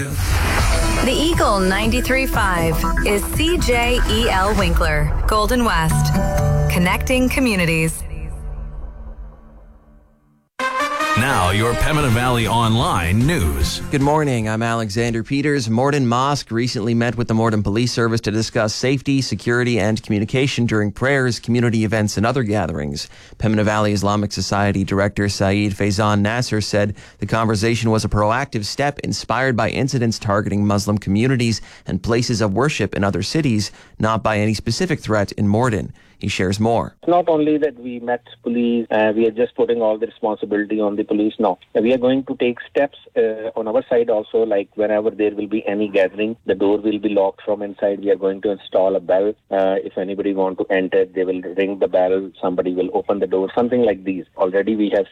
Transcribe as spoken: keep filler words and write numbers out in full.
you. The Eagle ninety-three point five is C J E L Winkler, Golden West. Connecting communities. Now, your Pembina Valley Online news. Good morning. I'm Alexander Peters. Morden Mosque recently met with the Morden Police Service to discuss safety, security, and communication during prayers, community events, and other gatherings. Pembina Valley Islamic Society Director Saeed Faizan Nasser said the conversation was a proactive step inspired by incidents targeting Muslim communities and places of worship in other cities, not by any specific threat in Morden. He shares more. It's not only that we met police, uh, we are just putting all the responsibility on the police. No, we are going to take steps uh, on our side also, like whenever there will be any gathering, the door will be locked from inside. We are going to install a bell. Uh, if anybody want to enter, they will ring the bell. Somebody will open the door, something like these. Already we have